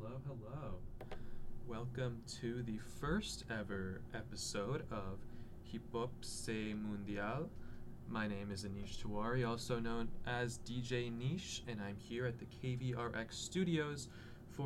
hello. Welcome to the first ever episode of Hip Hop Se Mundial. My name is Anish Tiwari, also known as DJ Niche, and I'm here at the KVRX studios